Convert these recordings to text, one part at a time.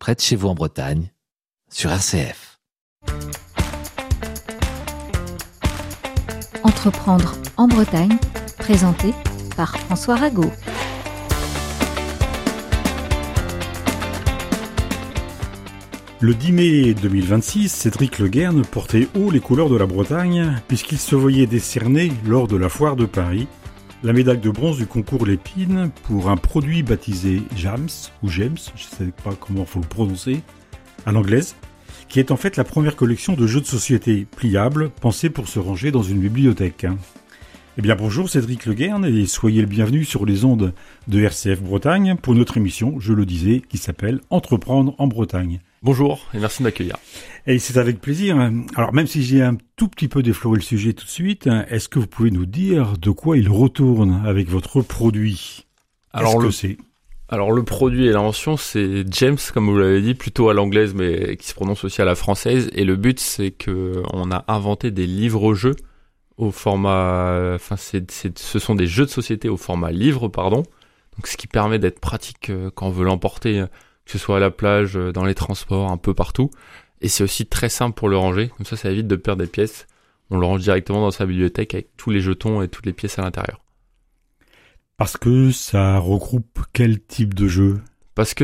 près de chez vous en Bretagne, sur RCF. Entreprendre en Bretagne, présenté par François Rago. Le 10 mai 2026, Cédric Le Guern portait haut les couleurs de la Bretagne puisqu'il se voyait décerner, lors de la foire de Paris, la médaille de bronze du concours Lépine pour un produit baptisé James, ou James, je ne sais pas comment il faut le prononcer, à l'anglaise, qui est en fait la première collection de jeux de société pliables pensés pour se ranger dans une bibliothèque. Eh bien bonjour Cédric Le Guern et soyez le bienvenu sur les ondes de RCF Bretagne pour notre émission, je le disais, qui s'appelle Entreprendre en Bretagne. Bonjour et merci de m'accueillir. Et c'est avec plaisir. Alors même si j'ai un tout petit peu défloré le sujet tout de suite, est-ce que vous pouvez nous dire de quoi il retourne avec votre produit ? Alors le produit et l'invention, c'est James, comme vous l'avez dit, plutôt à l'anglaise mais qui se prononce aussi à la française. Et le but, c'est que on a inventé des livres-jeux au format, ce sont des jeux de société au format livre, Donc ce qui permet d'être pratique quand on veut l'emporter, que ce soit à la plage, dans les transports, un peu partout. Et c'est aussi très simple pour le ranger, comme ça évite de perdre des pièces. On le range directement dans sa bibliothèque avec tous les jetons et toutes les pièces à l'intérieur. Parce que ça regroupe quel type de jeu ? Il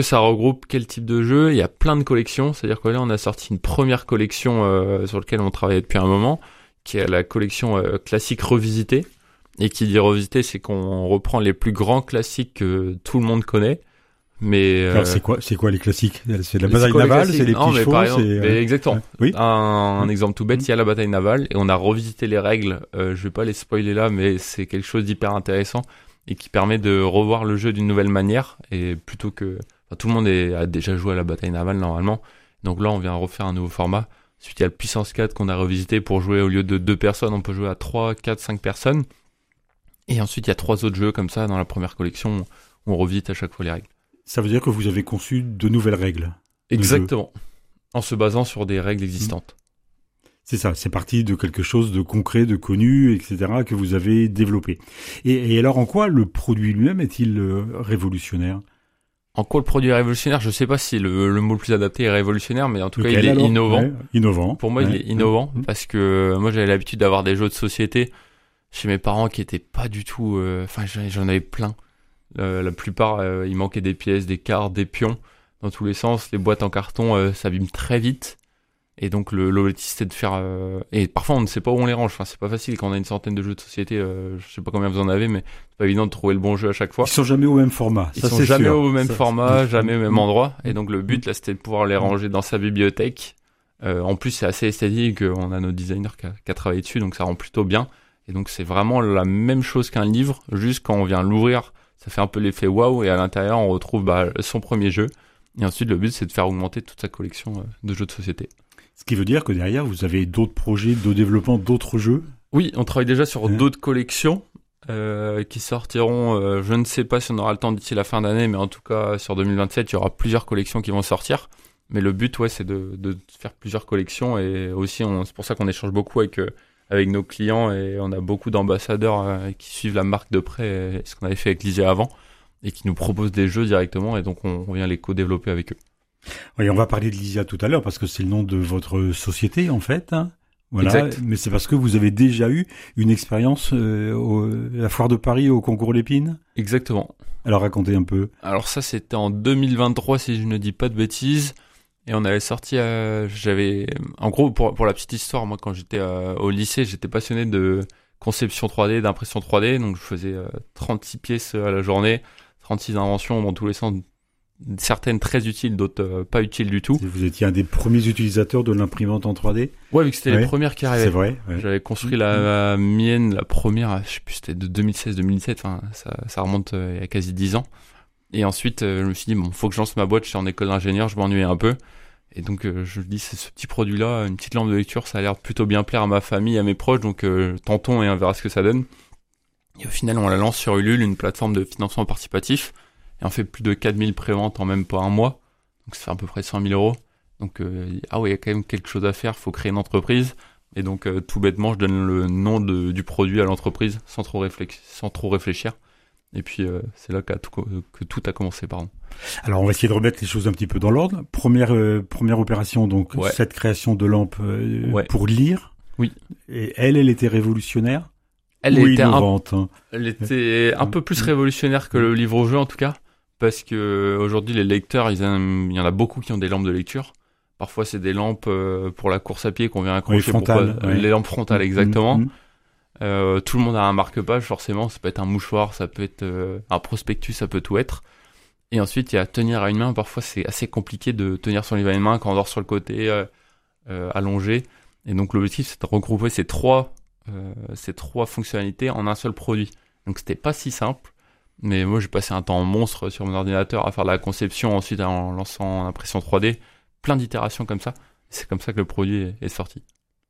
y a plein de collections, c'est-à-dire que là on a sorti une première collection sur laquelle on travaillait depuis un moment, qui est la collection classique revisitée. Et qui dit revisité, c'est qu'on reprend les plus grands classiques que tout le monde connaît. Mais alors c'est quoi les classiques ? C'est la bataille navale, c'est les petits chevaux, exactement. Oui. Un exemple tout bête, il y a la bataille navale et on a revisité les règles. Je vais pas les spoiler là, mais c'est quelque chose d'hyper intéressant et qui permet de revoir le jeu d'une nouvelle manière. Et plutôt que tout le monde a déjà joué à la bataille navale normalement, donc là on vient refaire un nouveau format. Ensuite il y a le puissance 4 qu'on a revisité pour jouer au lieu de 2 personnes, on peut jouer à 3, 4, 5 personnes. Et ensuite il y a 3 autres jeux comme ça dans la première collection où on revisite à chaque fois les règles. Ça veut dire que vous avez conçu de nouvelles règles. Exactement. En se basant sur des règles existantes. C'est ça, c'est parti de quelque chose de concret, de connu, etc., que vous avez développé. Et alors, en quoi le produit lui-même est-il révolutionnaire ? En quoi le produit est révolutionnaire ? Je sais pas si le mot le plus adapté est révolutionnaire, mais en tout cas, il est innovant. Ouais, innovant. Pour moi, il est innovant, parce que moi, j'avais l'habitude d'avoir des jeux de société chez mes parents qui étaient pas du tout... j'en avais plein. La plupart, il manquait des pièces, des cartes, des pions, dans tous les sens. Les boîtes en carton s'abîment très vite. Et donc l'objectif c'était de faire... Et parfois on ne sait pas où on les range. C'est pas facile quand on a une centaine de jeux de société. Je sais pas combien vous en avez, mais c'est pas évident de trouver le bon jeu à chaque fois. Ils sont jamais au même format. Ils sont jamais au même format, jamais au même endroit. Et donc le but là c'était de pouvoir les ranger dans sa bibliothèque. En plus c'est assez esthétique. On a notre designer qui a travaillé dessus, donc ça rend plutôt bien. Et donc c'est vraiment la même chose qu'un livre, juste quand on vient l'ouvrir, ça fait un peu l'effet waouh, et à l'intérieur on retrouve son premier jeu. Et ensuite le but c'est de faire augmenter toute sa collection de jeux de société. Ce qui veut dire que derrière vous avez d'autres projets de développement d'autres jeux ? Oui, on travaille déjà sur d'autres collections qui sortiront, je ne sais pas si on aura le temps d'ici la fin d'année, mais en tout cas sur 2027 il y aura plusieurs collections qui vont sortir. Mais le but c'est de faire plusieurs collections, et aussi c'est pour ça qu'on échange beaucoup avec nos clients, et on a beaucoup d'ambassadeurs qui suivent la marque de près, ce qu'on avait fait avec Lysia avant, et qui nous proposent des jeux directement, et donc on vient les co-développer avec eux. Oui, on va parler de Lysia tout à l'heure, parce que c'est le nom de votre société, en fait. Voilà. Exact. Mais c'est parce que vous avez déjà eu une expérience à la foire de Paris au concours Lépine ? Exactement. Alors racontez un peu. Alors ça, c'était en 2023, si je ne dis pas de bêtises. Et on avait sorti, en gros, pour la petite histoire, moi quand j'étais au lycée, j'étais passionné de conception 3D, d'impression 3D, donc je faisais 36 pièces à la journée, 36 inventions dans tous les sens, certaines très utiles, d'autres pas utiles du tout. Vous étiez un des premiers utilisateurs de l'imprimante en 3D ? Ouais, vu que c'était les premières qui arrivaient. C'est vrai. Ouais. J'avais construit la mienne, la première, je sais plus, c'était de 2016-2017, enfin ça remonte il y a quasi 10 ans. Et ensuite, je me suis dit, faut que je lance ma boîte, je suis en école d'ingénieur, je m'ennuyais un peu. Et donc, je me dis, c'est ce petit produit-là, une petite lampe de lecture, ça a l'air plutôt bien plaire à ma famille, à mes proches, donc tentons et on verra ce que ça donne. Et au final, on la lance sur Ulule, une plateforme de financement participatif, et on fait plus de 4000 préventes en même pas un mois. Donc, ça fait à peu près 100 000 €. Donc, il y a quand même quelque chose à faire, faut créer une entreprise. Et donc, tout bêtement, je donne le nom du produit à l'entreprise, sans trop réfléchir. Et puis c'est là que tout a commencé, pardon. Alors on va essayer de remettre les choses un petit peu dans l'ordre. Première opération, donc cette création de lampe pour lire. Oui. Et elle était révolutionnaire. Elle était innovante. Elle était un peu plus révolutionnaire que le livre-jeu en tout cas, parce que aujourd'hui les lecteurs, il y en a beaucoup qui ont des lampes de lecture. Parfois c'est des lampes pour la course à pied qu'on vient accrocher. Les lampes frontales, exactement. Tout le monde a un marque-page, forcément. Ça peut être un mouchoir, ça peut être un prospectus, ça peut tout être. Et ensuite, il y a tenir à une main. Parfois, c'est assez compliqué de tenir son livre à une main quand on dort sur le côté, allongé. Et donc, l'objectif, c'est de regrouper ces trois fonctionnalités en un seul produit. Donc, c'était pas si simple. Mais moi, j'ai passé un temps monstre sur mon ordinateur à faire de la conception, ensuite en lançant en impression 3D. Plein d'itérations comme ça. C'est comme ça que le produit est sorti.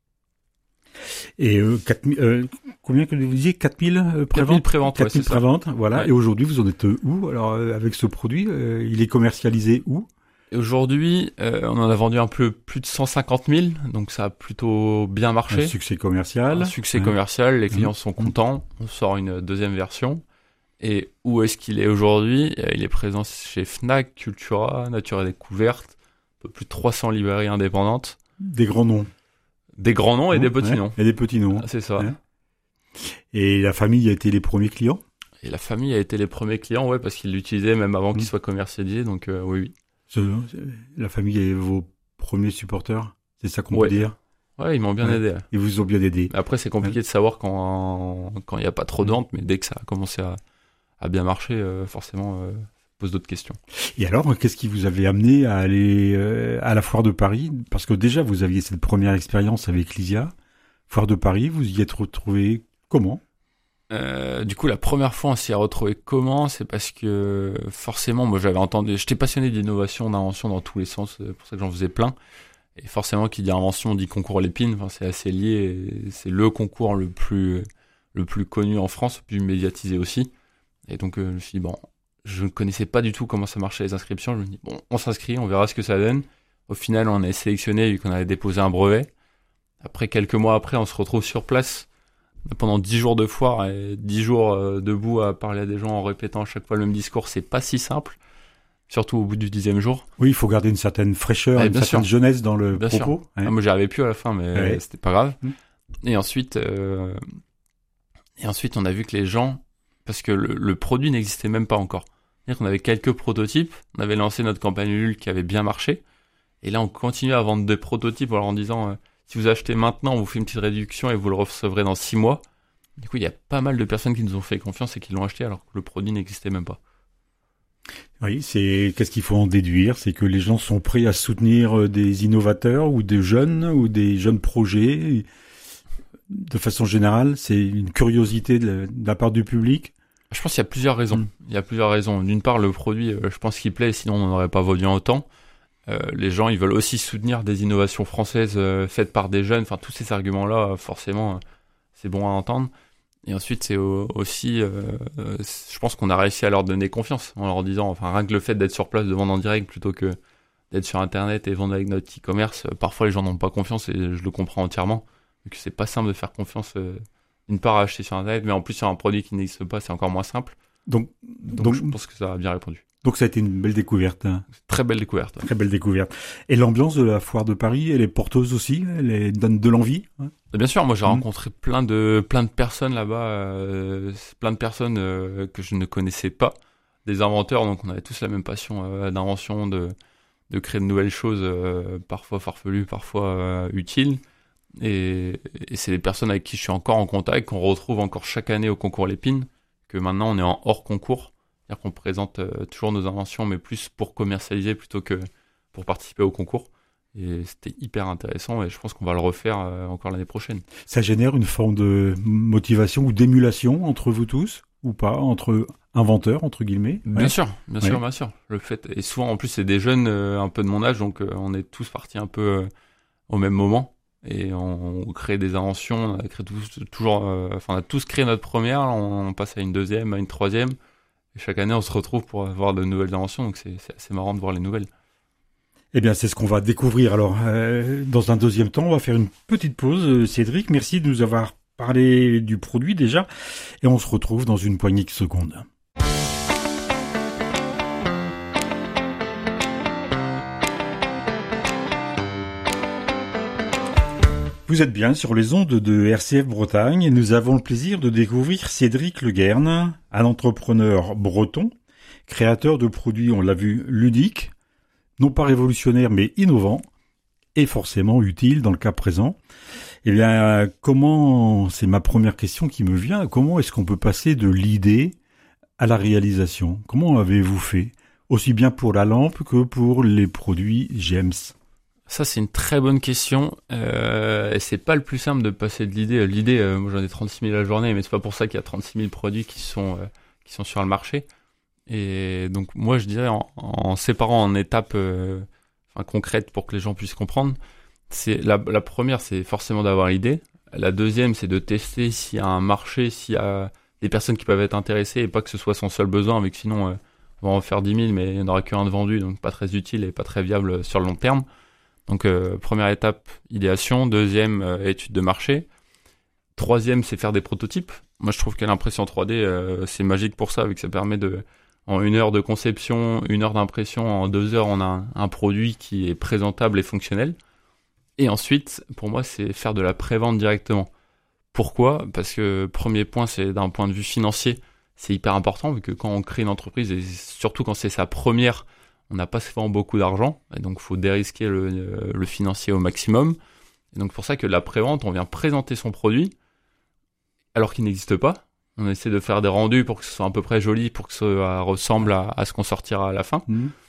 Et combien que vous disiez, 4000 préventes 4000 préventes, voilà. Ouais. Et aujourd'hui, vous en êtes où? Alors, avec ce produit, il est commercialisé où? Et aujourd'hui, on en a vendu un peu plus de 150 000, donc ça a plutôt bien marché. Un succès commercial. Commercial, les clients sont contents. On sort une deuxième version. Et où est-ce qu'il est aujourd'hui? Il est présent chez Fnac, Cultura, Nature et Découverte, un peu plus de 300 librairies indépendantes. Des grands noms. Des grands noms et des petits noms. Et des petits noms. Ah, c'est ça. Ouais. Et la famille a été les premiers clients? Et la famille a été les premiers clients, ouais, parce qu'ils l'utilisaient même avant qu'il soit commercialisé, donc oui. La famille est vos premiers supporters? C'est ça qu'on peut dire? Ouais, ils m'ont bien aidé. Ils vous ont bien aidé. Après, c'est compliqué de savoir quand il n'y a pas trop de ventes, mais dès que ça a commencé à bien marcher, forcément, pose d'autres questions. Et alors, qu'est-ce qui vous avait amené à aller à la Foire de Paris? Parce que déjà, vous aviez cette première expérience avec Lysia. Foire de Paris, vous y êtes retrouvé comment? Du coup, la première fois, on s'y est retrouvé comment? C'est parce que, forcément, moi, j'étais passionné d'innovation, d'invention dans tous les sens, c'est pour ça que j'en faisais plein. Et forcément, qui dit invention, dit concours Lépine, enfin, c'est assez lié, et c'est le concours le plus connu en France, le plus médiatisé aussi. Et donc, je me suis dit, bon, je ne connaissais pas du tout comment ça marchait les inscriptions. Je me dis, bon, on s'inscrit, on verra ce que ça donne. Au final, on est sélectionné vu qu'on avait déposé un brevet. Après, quelques mois après, on se retrouve sur place pendant 10 jours de foire et 10 jours debout à parler à des gens en répétant à chaque fois le même discours. C'est pas si simple, surtout au bout du 10e jour. Oui, il faut garder une certaine fraîcheur, une certaine jeunesse dans le propos. Ouais. Ah, moi, j'y arrivais plus à la fin, mais c'était pas grave. Et ensuite, on a vu que les gens, parce que le produit n'existait même pas encore. C'est-à-dire qu'on avait quelques prototypes, on avait lancé notre campagne Ulule qui avait bien marché, et là on continue à vendre des prototypes en disant si vous achetez maintenant, on vous fait une petite réduction et vous le recevrez dans 6 mois. Du coup, il y a pas mal de personnes qui nous ont fait confiance et qui l'ont acheté alors que le produit n'existait même pas. Oui, qu'est-ce qu'il faut en déduire? C'est que les gens sont prêts à soutenir des innovateurs ou des jeunes projets. De façon générale, c'est une curiosité de la part du public. Je pense qu'il y a plusieurs raisons. Il y a plusieurs raisons. D'une part, le produit, je pense qu'il plaît, sinon on n'aurait pas vendu autant. Les gens, ils veulent aussi soutenir des innovations françaises faites par des jeunes. Enfin, tous ces arguments-là, forcément, c'est bon à entendre. Et ensuite, c'est aussi, je pense qu'on a réussi à leur donner confiance en leur disant, enfin, rien que le fait d'être sur place, de vendre en direct plutôt que d'être sur Internet et vendre avec notre e-commerce, parfois les gens n'ont pas confiance et je le comprends entièrement. Vu que c'est pas simple de faire confiance, d'une part à acheter sur Internet, mais en plus sur un produit qui n'existe pas, c'est encore moins simple. Donc je pense que ça a bien répondu. Donc ça a été une belle découverte. Très belle découverte. Très belle découverte. Et l'ambiance de la Foire de Paris, elle est porteuse aussi? Elle donne de l'envie? Bien sûr, moi j'ai rencontré plein de personnes là-bas, plein de personnes que je ne connaissais pas, des inventeurs, donc on avait tous la même passion d'invention, de créer de nouvelles choses, parfois farfelues, parfois utiles. Et c'est des personnes avec qui je suis encore en contact, qu'on retrouve encore chaque année au concours Lépine, que maintenant on est en hors concours. C'est-à-dire qu'on présente toujours nos inventions, mais plus pour commercialiser plutôt que pour participer au concours. Et c'était hyper intéressant et je pense qu'on va le refaire encore l'année prochaine. Ça génère une forme de motivation ou d'émulation entre vous tous ou pas, entre inventeurs, entre guillemets? Bien sûr. Le fait, et souvent en plus c'est des jeunes un peu de mon âge, donc on est tous partis un peu au même moment. Et on crée des inventions, on a tous créé notre première, on passe à une deuxième, à une troisième. Et chaque année, on se retrouve pour avoir de nouvelles inventions, donc c'est assez marrant de voir les nouvelles. Eh bien, c'est ce qu'on va découvrir. Alors, dans un deuxième temps, on va faire une petite pause. Cédric, merci de nous avoir parlé du produit déjà. Et on se retrouve dans une poignée de secondes. Vous êtes bien sur les ondes de RCF Bretagne et nous avons le plaisir de découvrir Cédric Le Guern, un entrepreneur breton, créateur de produits, on l'a vu, ludiques, non pas révolutionnaires mais innovants et forcément utiles dans le cas présent. Eh bien, c'est ma première question qui me vient, comment est-ce qu'on peut passer de l'idée à la réalisation? Comment avez-vous fait? Aussi bien pour la lampe que pour les produits James. Ça, c'est une très bonne question. Et c'est pas le plus simple de passer de l'idée. L'idée, moi j'en ai 36 000 à la journée, mais c'est pas pour ça qu'il y a 36 000 produits qui sont sur le marché. Et donc moi je dirais en séparant en étapes concrètes pour que les gens puissent comprendre. C'est la première, c'est forcément d'avoir l'idée. La deuxième, c'est de tester s'il y a un marché, s'il y a des personnes qui peuvent être intéressées et pas que ce soit son seul besoin, avec sinon on va en faire 10 000, mais il n'y en aura qu'un de vendu, donc pas très utile et pas très viable sur le long terme. Donc première étape, idéation. Deuxième, étude de marché. Troisième, c'est faire des prototypes. Moi, je trouve que l'impression 3D, c'est magique pour ça, vu que ça permet en 1 heure de conception, 1 heure d'impression, en 2 heures, on a un produit qui est présentable et fonctionnel. Et ensuite, pour moi, c'est faire de la pré-vente directement. Pourquoi ? Parce que premier point, c'est d'un point de vue financier, c'est hyper important, vu que quand on crée une entreprise, et surtout quand c'est sa première, on n'a pas souvent beaucoup d'argent, et donc il faut dérisquer le financier au maximum. Et donc pour ça que la pré-vente, on vient présenter son produit, alors qu'il n'existe pas. On essaie de faire des rendus pour que ce soit à peu près joli, pour que ça ressemble à ce qu'on sortira à la fin.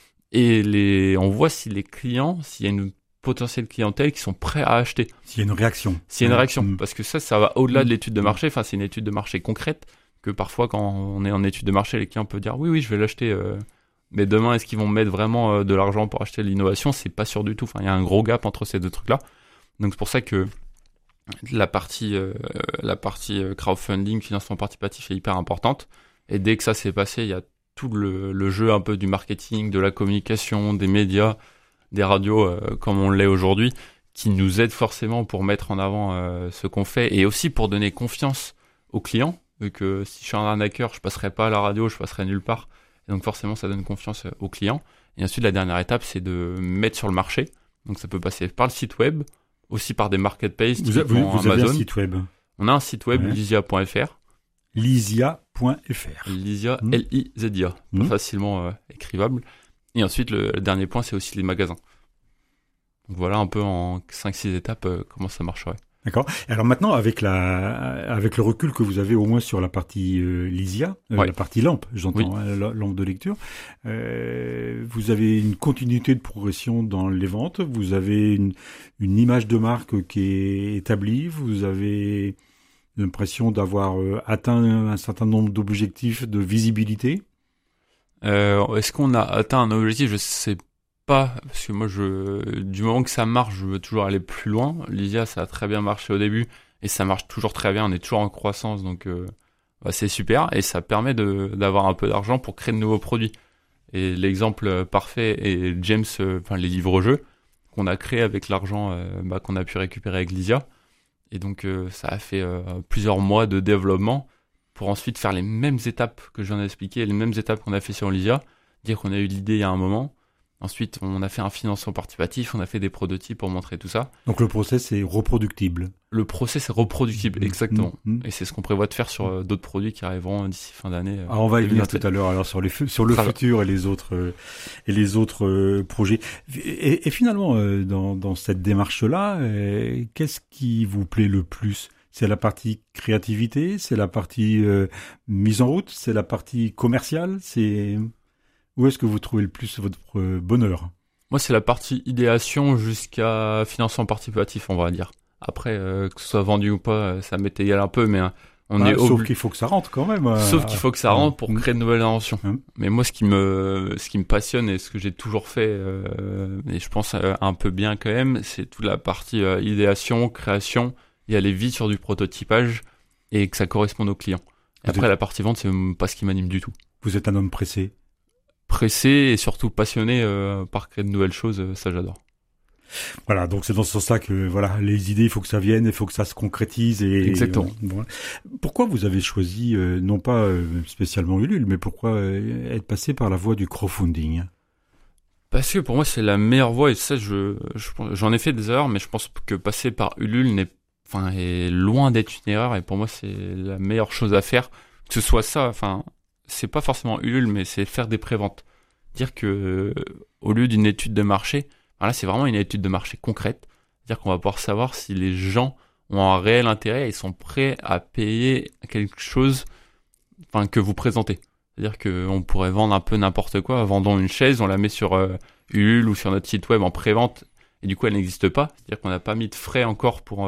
Et on voit si les clients, s'il y a une potentielle clientèle qui sont prêts à acheter. S'il y a une réaction. S'il y a une réaction, parce que ça va au-delà de l'étude de marché. Enfin, c'est une étude de marché concrète, que parfois quand on est en étude de marché, les clients peuvent dire oui, je vais l'acheter... Mais demain, est-ce qu'ils vont mettre vraiment de l'argent pour acheter l'innovation ? C'est pas sûr du tout. Enfin, il y a un gros gap entre ces deux trucs-là. Donc c'est pour ça que la partie crowdfunding, financement participatif est hyper importante. Et dès que ça s'est passé, il y a tout le jeu un peu du marketing, de la communication, des médias, des radios comme on l'est aujourd'hui, qui nous aident forcément pour mettre en avant ce qu'on fait et aussi pour donner confiance aux clients. Vu que si je suis un arnaqueur, je passerai pas à la radio, je passerai nulle part. Et donc forcément, ça donne confiance aux clients. Et ensuite, la dernière étape, c'est de mettre sur le marché. Donc ça peut passer par le site web, aussi par des marketplaces. Vous avez un site web ? On a un site web, lysia.fr. Lysia.fr. Lysia, L-I-Z-I-A. Pas facilement écrivable. Et ensuite, le dernier point, c'est aussi les magasins. Donc voilà un peu en 5-6 étapes comment ça marcherait. D'accord. Alors maintenant, avec le recul que vous avez au moins sur la partie Lysia, la partie lampe, j'entends, lampe de lecture, vous avez une continuité de progression dans les ventes, vous avez une image de marque qui est établie, vous avez l'impression d'avoir atteint un certain nombre d'objectifs de visibilité. Est-ce qu'on a atteint un objectif ? Je sais pas, parce que moi, du moment que ça marche, je veux toujours aller plus loin. Lysia, ça a très bien marché au début, et ça marche toujours très bien, on est toujours en croissance, donc c'est super, et ça permet d'avoir un peu d'argent pour créer de nouveaux produits. Et l'exemple parfait est James, les livres-jeux, qu'on a créé avec l'argent qu'on a pu récupérer avec Lysia. Et donc ça a fait plusieurs mois de développement pour ensuite faire les mêmes étapes que je viens d'expliquer, les mêmes étapes qu'on a fait sur Lysia, dire qu'on a eu l'idée il y a un moment. Ensuite, on a fait un financement participatif, on a fait des prototypes pour montrer tout ça. Donc le process est reproductible. Le process est reproductible, exactement. Et c'est ce qu'on prévoit de faire sur d'autres produits qui arriveront d'ici fin d'année. Alors on va y venir tout à l'heure alors sur le futur et les autres projets. Et finalement, dans cette démarche-là, qu'est-ce qui vous plaît le plus ? C'est la partie créativité, c'est la partie mise en route, c'est la partie commerciale, Où est-ce que vous trouvez le plus votre bonheur ? Moi, c'est la partie idéation jusqu'à financement participatif, on va dire. Après, que ce soit vendu ou pas, ça m'est égal un peu, mais sauf qu'il faut que ça rentre quand même. Sauf qu'il faut que ça rentre pour créer de nouvelles inventions. Mais moi, ce qui me passionne et ce que j'ai toujours fait, et je pense un peu bien quand même, c'est toute la partie idéation, création, et aller vite sur du prototypage et que ça corresponde aux clients. Et après, la partie vente, c'est pas ce qui m'anime du tout. Vous êtes un homme pressé et surtout passionné par créer de nouvelles choses, ça j'adore. Voilà, donc c'est dans ce sens-là que les idées, il faut que ça vienne, il faut que ça se concrétise. Exactement. Pourquoi vous avez choisi, non pas spécialement Ulule, mais pourquoi être passé par la voie du crowdfunding ? Parce que pour moi, c'est la meilleure voie, et ça, j'en ai fait des erreurs, mais je pense que passer par Ulule est loin d'être une erreur, et pour moi, c'est la meilleure chose à faire. Que ce soit ça, c'est pas forcément Ulule, mais c'est faire des préventes. Dire que, au lieu d'une étude de marché, là, c'est vraiment une étude de marché concrète. Dire qu'on va pouvoir savoir si les gens ont un réel intérêt et ils sont prêts à payer quelque chose, que vous présentez. C'est-à-dire qu'on pourrait vendre un peu n'importe quoi. Vendons une chaise, on la met sur Ulule ou sur notre site web en pré-vente, et du coup elle n'existe pas. C'est-à-dire qu'on n'a pas mis de frais encore pour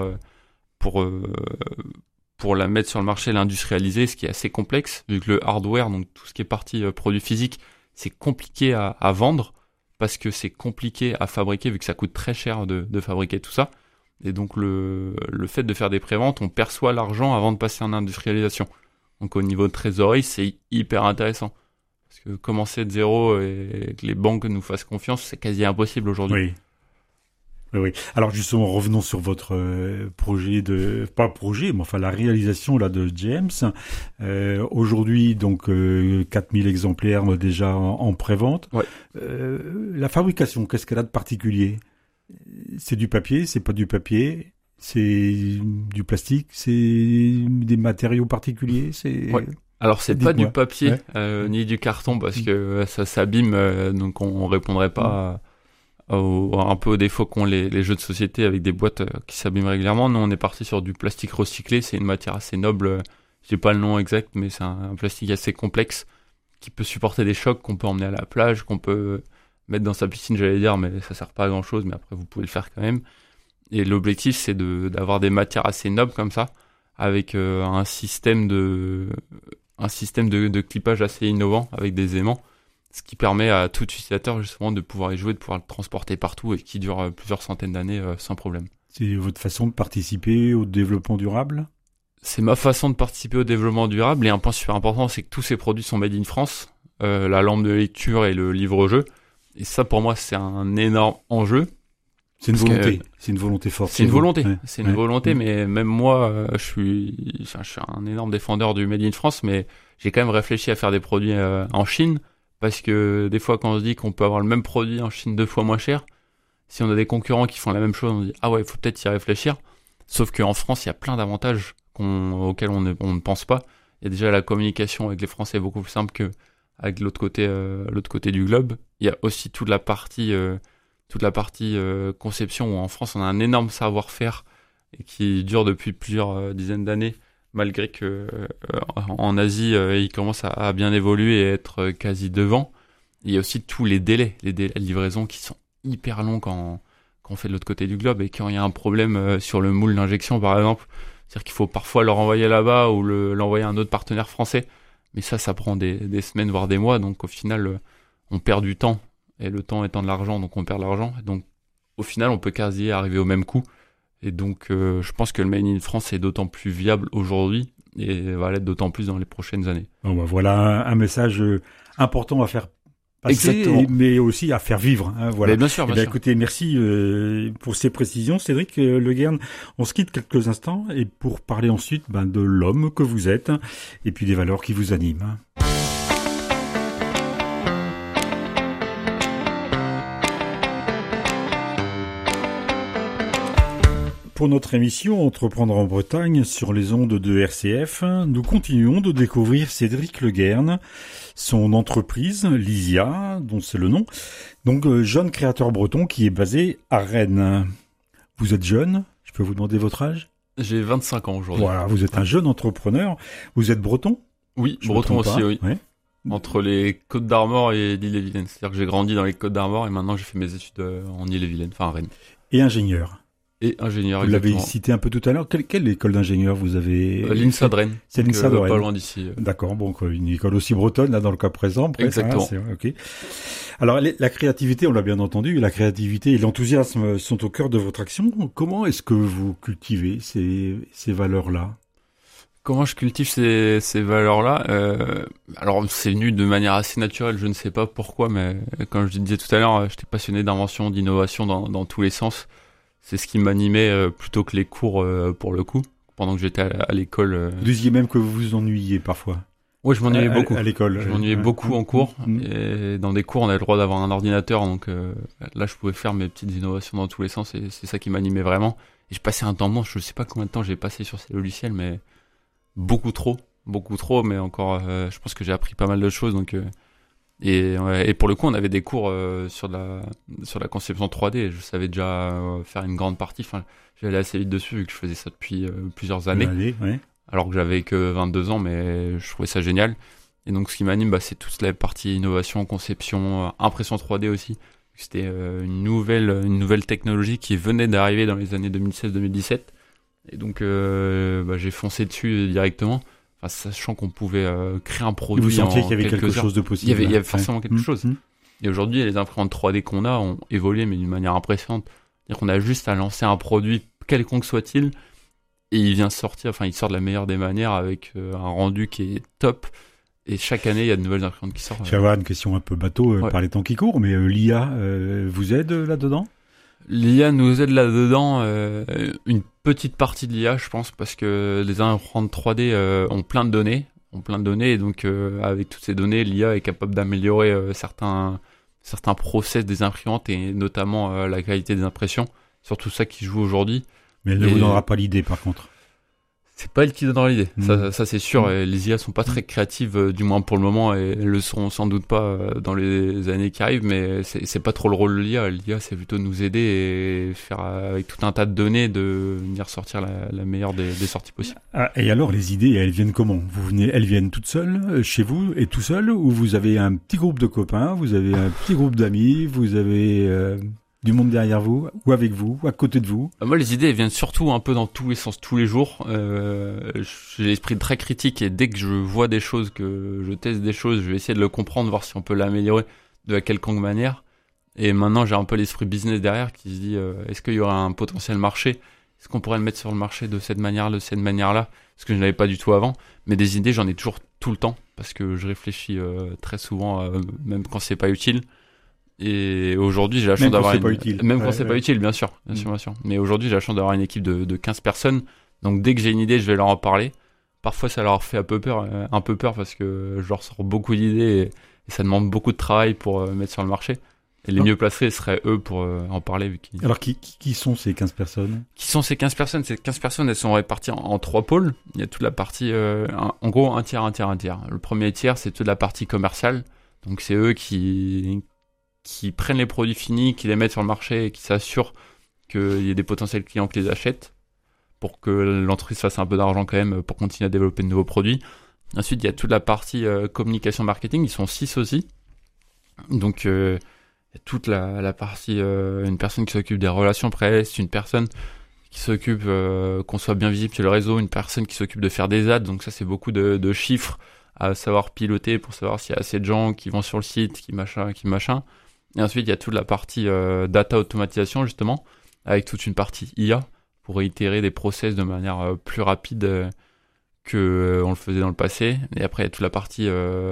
la mettre sur le marché, l'industrialiser, ce qui est assez complexe, vu que le hardware, donc tout ce qui est partie produit physique, c'est compliqué à vendre, parce que c'est compliqué à fabriquer, vu que ça coûte très cher de fabriquer tout ça. Et donc le fait de faire des préventes, on perçoit l'argent avant de passer en industrialisation. Donc au niveau de trésorerie, c'est hyper intéressant. Parce que commencer de zéro et que les banques nous fassent confiance, c'est quasi impossible aujourd'hui. Oui. Alors justement, revenons sur votre la réalisation là de James. Aujourd'hui, donc 4000 exemplaires déjà en pré-vente. Ouais. La fabrication, qu'est-ce qu'elle a de particulier? C'est du papier, c'est pas du papier? C'est du plastique, c'est des matériaux particuliers, Ouais. Alors c'est pas du papier ni du carton, parce que ça s'abîme, donc on répondrait pas un peu aux défauts qu'ont les jeux de société avec des boîtes qui s'abîment régulièrement. Nous on est parti sur du plastique recyclé, c'est une matière assez noble, j'ai pas le nom exact, mais c'est un plastique assez complexe qui peut supporter des chocs, qu'on peut emmener à la plage, qu'on peut mettre dans sa piscine, j'allais dire, mais ça sert pas à grand chose, mais après vous pouvez le faire quand même. Et l'objectif, c'est d'avoir des matières assez nobles comme ça, avec un système de clippage assez innovant, avec des aimants, ce qui permet à tout utilisateur justement de pouvoir y jouer, de pouvoir le transporter partout, et qui dure plusieurs centaines d'années sans problème. C'est votre façon de participer au développement durable? C'est ma façon de participer au développement durable, et un point super important, c'est que tous ces produits sont made in France, la lampe de lecture et le livre-jeu, et ça pour moi c'est un énorme enjeu. C'est une volonté, c'est une volonté forte. C'est une volonté, mais même moi, je suis un énorme défendeur du Made in France, mais j'ai quand même réfléchi à faire des produits en Chine, parce que des fois, quand on se dit qu'on peut avoir le même produit en Chine 2 fois moins cher, si on a des concurrents qui font la même chose, on se dit, ah ouais, il faut peut-être y réfléchir. Sauf qu'en France, il y a plein d'avantages auxquels on ne pense pas. Il y a déjà la communication avec les Français beaucoup plus simple qu'avec l'autre côté du globe. Il y a aussi toute la partie conception, où en France on a un énorme savoir-faire et qui dure depuis plusieurs dizaines d'années, malgré que en Asie il commence à bien évoluer et être quasi devant. Il y a aussi tous les délais de livraison qui sont hyper longs quand on fait de l'autre côté du globe, et quand il y a un problème sur le moule d'injection par exemple, c'est-à-dire qu'il faut parfois le renvoyer là-bas ou l'envoyer à un autre partenaire français, mais ça prend des semaines voire des mois, donc au final on perd du temps. Et le temps étant de l'argent, donc on perd de l'argent. Donc au final, on peut quasi arriver au même coût. Et donc je pense que le Made in France est d'autant plus viable aujourd'hui, et va l'être d'autant plus dans les prochaines années. Bon, voilà un message important à faire passer, mais aussi à faire vivre. Voilà. Mais bien sûr. Écoutez, merci pour ces précisions, Cédric Le Guern. On se quitte quelques instants, et pour parler ensuite de l'homme que vous êtes, et puis des valeurs qui vous animent. Pour notre émission Entreprendre en Bretagne sur les ondes de RCF, nous continuons de découvrir Cédric Le Guern, son entreprise Lysia, dont c'est le nom, donc jeune créateur breton qui est basé à Rennes. Vous êtes jeune, je peux vous demander votre âge? J'ai 25 ans aujourd'hui. Voilà, vous êtes un jeune entrepreneur. Vous êtes breton? Oui, breton aussi, oui. Ouais. Entre les Côtes d'Armor et l'Île-et-Vilaine. C'est-à-dire que j'ai grandi dans les Côtes d'Armor et maintenant j'ai fait mes études en Île-et-Vilaine, enfin à Rennes. Et ingénieur? Et ingénieur, vous l'avez cité un peu tout à l'heure. Quelle école d'ingénieur vous avez? L'INSA de Rennes. C'est l'INSA de Rennes. Pas loin d'ici. D'accord, bon, une école aussi bretonne, là, dans le cas présent. Exactement. Ok. Alors, la créativité, on l'a bien entendu, la créativité et l'enthousiasme sont au cœur de votre action. Comment est-ce que vous cultivez ces valeurs-là? Comment je cultive ces valeurs-là? Alors, c'est venu de manière assez naturelle, je ne sais pas pourquoi, mais comme je disais tout à l'heure, j'étais passionné d'invention, d'innovation dans tous les sens. C'est ce qui m'animait plutôt que les cours pour le coup, pendant que j'étais à l'école. Vous disiez même que vous vous ennuyiez parfois. Ouais, je m'ennuyais beaucoup. À l'école. Je m'ennuyais beaucoup en cours. Et dans des cours, on avait le droit d'avoir un ordinateur. Donc là, je pouvais faire mes petites innovations dans tous les sens. Et c'est ça qui m'animait vraiment. Et je passais un temps monstre. Je sais pas combien de temps j'ai passé sur ces logiciels, mais beaucoup trop. Mais encore, je pense que j'ai appris pas mal de choses. Donc, et pour le coup, on avait des cours sur la conception 3D. Je savais déjà faire une grande partie. Enfin, j'allais assez vite dessus vu que je faisais ça depuis plusieurs années. Ouais. Alors que j'avais que 22 ans, mais je trouvais ça génial. Et donc, ce qui m'anime, c'est toute la partie innovation, conception, impression 3D aussi. C'était une nouvelle technologie qui venait d'arriver dans les années 2016-2017. Et donc, j'ai foncé dessus directement, sachant qu'on pouvait créer un produit. Et vous sentiez en qu'il y avait quelque quelques heures. chose de possible. Il y avait forcément quelque chose. Et aujourd'hui, les imprimantes 3D qu'on a ont évolué, mais d'une manière impressionnante. C'est-à-dire qu'on a juste à lancer un produit, quelconque soit-il, et il sort de la meilleure des manières avec un rendu qui est top. Et chaque année, il y a de nouvelles imprimantes qui sortent. Je vais avoir une question un peu bateau par les temps qui courent, mais l'IA vous aide là-dedans ? L'IA nous aide là-dedans, une petite partie de l'IA, je pense, parce que les imprimantes 3D ont plein de données, et donc avec toutes ces données, l'IA est capable d'améliorer certains process des imprimantes et notamment la qualité des impressions. Surtout ça qui joue aujourd'hui. Mais elle ne vous donnera pas l'idée, par contre. C'est pas elle qui donnera l'idée, ça c'est sûr. Et les IA sont pas très créatives, du moins pour le moment, et elles le seront sans doute pas dans les années qui arrivent, mais c'est pas trop le rôle de l'IA. L'IA, c'est plutôt de nous aider et faire avec tout un tas de données, de venir sortir la meilleure des sorties possibles. Ah, et alors, les idées, elles viennent comment ? Elles viennent toutes seules, chez vous, et tout seul, ou vous avez un petit groupe de copains, vous avez un petit groupe d'amis, vous avez du monde derrière vous, ou avec vous, ou à côté de vous? Moi, les idées, elles viennent surtout un peu dans tous les sens, tous les jours. J'ai l'esprit très critique, et dès que je vois des choses, que je teste des choses, je vais essayer de le comprendre, voir si on peut l'améliorer de quelconque manière. Et maintenant, j'ai un peu l'esprit business derrière qui se dit, est-ce qu'il y aura un potentiel marché? Est-ce qu'on pourrait le mettre sur le marché de cette manière-là, Parce que je ne l'avais pas du tout avant. Mais des idées, j'en ai toujours tout le temps, parce que je réfléchis très souvent, même quand c'est pas utile. Et aujourd'hui, j'ai la chance d'avoir quand c'est pas utile, bien sûr. Mais aujourd'hui, j'ai la chance d'avoir une équipe de 15 personnes. Donc dès que j'ai une idée, je vais leur en parler. Parfois, ça leur fait un peu peur parce que je leur sors beaucoup d'idées et ça demande beaucoup de travail pour mettre sur le marché. Et les mieux placés seraient eux pour en parler. Alors, qui sont ces 15 personnes ? Qui sont ces 15 personnes ? Ces 15 personnes, elles sont réparties en 3 pôles. Il y a toute la partie, en gros, un tiers. Le premier tiers, c'est toute la partie commerciale. Donc c'est eux qui prennent les produits finis, qui les mettent sur le marché et qui s'assurent qu'il y ait des potentiels clients qui les achètent pour que l'entreprise fasse un peu d'argent quand même pour continuer à développer de nouveaux produits. Ensuite, il y a toute la partie communication marketing, ils sont 6 aussi. Donc, il y a toute la partie, une personne qui s'occupe des relations presse, une personne qui s'occupe qu'on soit bien visible sur le réseau, une personne qui s'occupe de faire des ads, donc ça c'est beaucoup de chiffres à savoir piloter pour savoir s'il y a assez de gens qui vont sur le site, qui machin. Et ensuite, il y a toute la partie data automatisation, justement, avec toute une partie IA pour itérer des process de manière plus rapide que on le faisait dans le passé. Et après, il y a toute la partie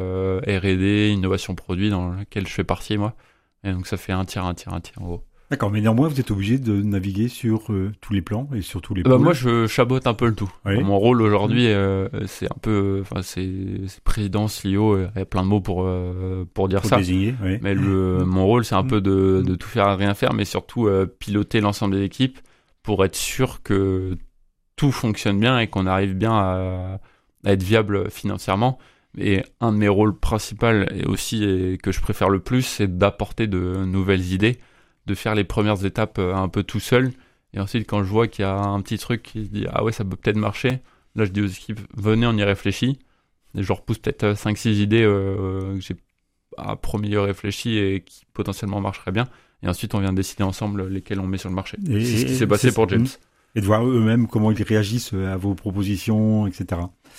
R&D, innovation produit, dans laquelle je fais partie, moi. Et donc, ça fait un tiers, en gros. D'accord, mais néanmoins, vous êtes obligé de naviguer sur tous les plans et sur tous les pôles. Moi, je chabote un peu le tout. Oui. Mon rôle aujourd'hui, c'est un peu, c'est président, CEO, il y a plein de mots pour dire ça. Désigner, oui. Mais mon rôle, c'est un peu de tout faire et rien faire, mais surtout piloter l'ensemble des équipes pour être sûr que tout fonctionne bien et qu'on arrive bien à être viable financièrement. Et un de mes rôles principaux et aussi que je préfère le plus, c'est d'apporter de nouvelles idées, de faire les premières étapes un peu tout seul, et ensuite quand je vois qu'il y a un petit truc qui se dit ah ouais ça peut peut-être marcher, là je dis aux équipes venez on y réfléchit, et je repousse peut-être 5-6 idées que j'ai à premier lieu réfléchi et qui potentiellement marcheraient bien, et ensuite on vient décider ensemble lesquelles on met sur le marché. C'est ce qui s'est passé pour James. Et de voir eux-mêmes comment ils réagissent à vos propositions, etc.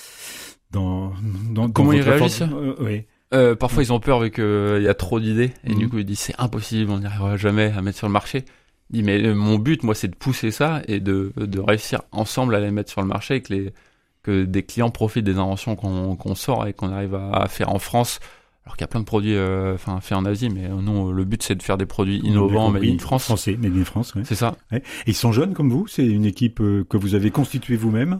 Comment ils réagissent oui. Parfois ils ont peur vu qu'il y a trop d'idées et du coup ils disent c'est impossible, on n'y arrivera jamais à mettre sur le marché. Je dis mais mon but moi c'est de pousser ça et de réussir ensemble à les mettre sur le marché et que des clients profitent des inventions qu'on sort et qu'on arrive à faire en France, alors qu'il y a plein de produits faits en Asie, mais non, le but c'est de faire des produits innovants made in France. Français, made in France, oui. C'est ça. Ouais. Et ils sont jeunes comme vous, c'est une équipe que vous avez constituée vous-même.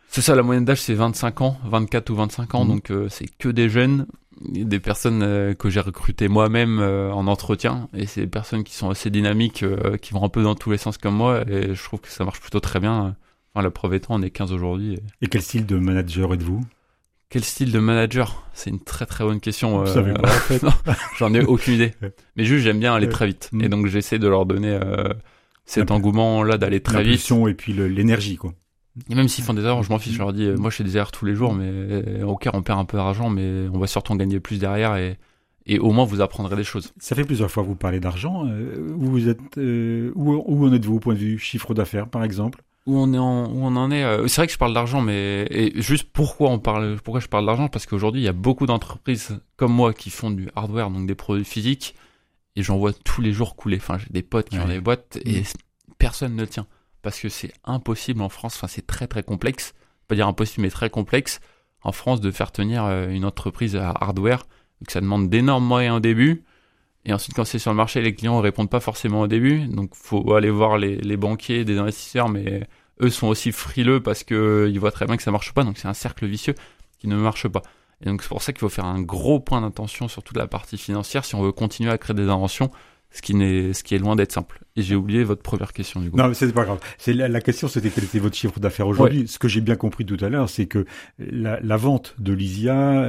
C'est ça, la moyenne d'âge, c'est 25 ans, 24 ou 25 ans, donc c'est que des jeunes, des personnes que j'ai recrutées moi-même en entretien, et c'est des personnes qui sont assez dynamiques, qui vont un peu dans tous les sens comme moi, et je trouve que ça marche plutôt très bien. Enfin, la preuve étant, on est 15 aujourd'hui. Et quel style de manager êtes-vous ? Quel style de manager ? C'est une très très bonne question. Vous savez pas, en fait. Non, j'en ai aucune idée. Mais juste, j'aime bien aller très vite. Et donc, j'essaie de leur donner cet engouement-là d'aller très vite. L'impulsion et puis l'énergie, quoi. Et même s'ils font des erreurs, je m'en fiche. Je leur dis, moi, je fais des erreurs tous les jours, mais ok, on perd un peu d'argent, mais on va surtout en gagner plus derrière et au moins, vous apprendrez des choses. Ça fait plusieurs fois que vous parlez d'argent. Où en êtes-vous au point de vue chiffre d'affaires, par exemple ? Où on en est. C'est vrai que je parle d'argent, mais et juste pourquoi je parle d'argent, parce qu'aujourd'hui il y a beaucoup d'entreprises comme moi qui font du hardware, donc des produits physiques, et j'en vois tous les jours couler. Enfin, j'ai des potes qui ont des boîtes et personne ne tient parce que c'est impossible en France. Enfin, c'est très très complexe. Pas dire impossible, mais très complexe en France de faire tenir une entreprise à hardware, donc ça demande d'énormes moyens au début. Et ensuite, quand c'est sur le marché, les clients ne répondent pas forcément au début. Donc, faut aller voir les banquiers, des investisseurs, mais eux sont aussi frileux parce qu'ils voient très bien que ça marche pas. Donc, c'est un cercle vicieux qui ne marche pas. Et donc, c'est pour ça qu'il faut faire un gros point d'attention sur toute la partie financière si on veut continuer à créer des inventions, ce qui est loin d'être simple. Et j'ai oublié votre première question, du coup. Non, mais c'est pas grave. La question, c'était quel était votre chiffre d'affaires aujourd'hui. Ouais. Ce que j'ai bien compris tout à l'heure, c'est que la vente de Lysia,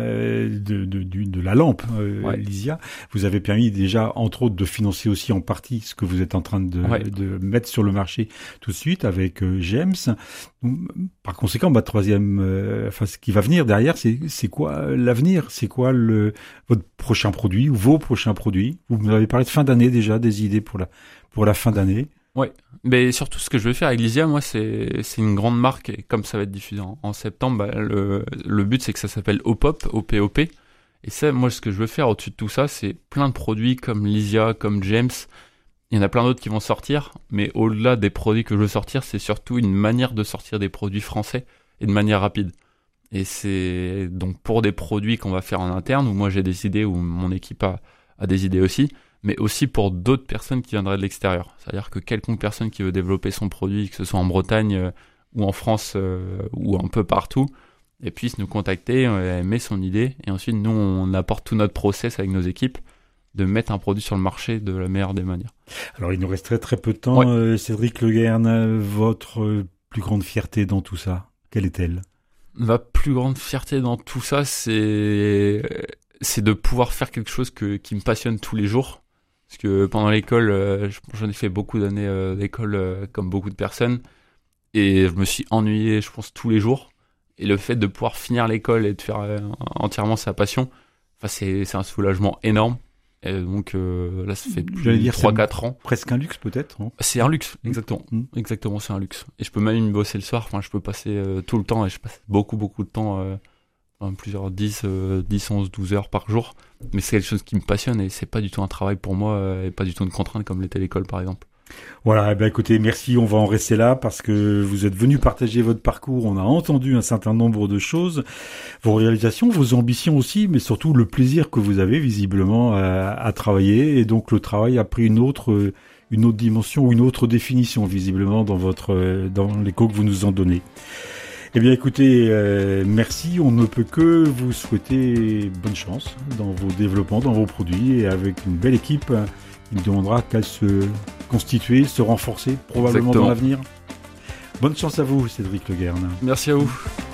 de la lampe Lysia, vous avez permis déjà, entre autres, de financer aussi en partie ce que vous êtes en train de mettre sur le marché tout de suite avec James. Par conséquent, ce qui va venir derrière, c'est quoi l'avenir ? C'est quoi votre prochain produit ou vos prochains produits ? Vous m'avez parlé de fin d'année déjà, des idées pour la fin d'année. Ouais, mais surtout ce que je veux faire avec Lysia, moi, c'est une grande marque, et comme ça va être diffusé en septembre, le but c'est que ça s'appelle OPOP, OPOP. Et ça, moi, ce que je veux faire au-dessus de tout ça, c'est plein de produits comme Lysia, comme James. Il y en a plein d'autres qui vont sortir, mais au-delà des produits que je veux sortir, c'est surtout une manière de sortir des produits français et de manière rapide. Et c'est donc pour des produits qu'on va faire en interne, où moi j'ai des idées, où mon équipe a des idées aussi, mais aussi pour d'autres personnes qui viendraient de l'extérieur. C'est-à-dire que quelconque personne qui veut développer son produit, que ce soit en Bretagne ou en France ou un peu partout, et puisse nous contacter, elle met son idée, et ensuite nous on apporte tout notre process avec nos équipes de mettre un produit sur le marché de la meilleure des manières. Alors il nous resterait très peu de temps. Cédric Leguerne, votre plus grande fierté dans tout ça, quelle est-elle ? Ma plus grande fierté dans tout ça, c'est de pouvoir faire quelque chose qui me passionne tous les jours. Parce que pendant l'école, j'en ai fait beaucoup d'années d'école comme beaucoup de personnes. Et je me suis ennuyé, je pense, tous les jours. Et le fait de pouvoir finir l'école et de faire entièrement sa passion, c'est un soulagement énorme. Et donc là, ça fait plus de 3-4 ans. Presque un luxe peut-être, hein. C'est un luxe, exactement. Exactement, c'est un luxe. Et je peux même y bosser le soir. Enfin, je peux passer tout le temps, et je passe beaucoup de temps, plusieurs 10, 11, 12 heures par jour. Mais c'est quelque chose qui me passionne, et c'est pas du tout un travail pour moi, et pas du tout une contrainte comme l'était l'école par exemple. Voilà, écoutez, merci, on va en rester là parce que vous êtes venu partager votre parcours, on a entendu un certain nombre de choses, vos réalisations, vos ambitions aussi, mais surtout le plaisir que vous avez visiblement à travailler, et donc le travail a pris une autre dimension ou une autre définition visiblement dans l'écho que vous nous en donnez. Eh bien écoutez, merci, on ne peut que vous souhaiter bonne chance dans vos développements, dans vos produits, et avec une belle équipe. Il ne demandera qu'à se constituer, se renforcer probablement dans l'avenir. Bonne chance à vous, Cédric Leguerne. Merci à vous.